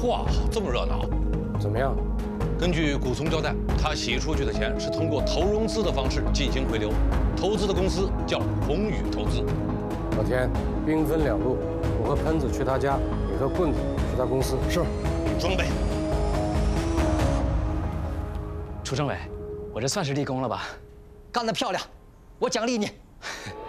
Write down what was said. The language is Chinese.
哇，这么热闹！ 怎么样？ 根据古松交代，他洗出去的钱是通过投融资的方式进行回流，投资的公司叫宏宇投资。 老田，兵分两路，我和喷子去他家，你和棍子去他公司。 是，装备。 楚政委，我这算是立功了吧？干得漂亮，我奖励你。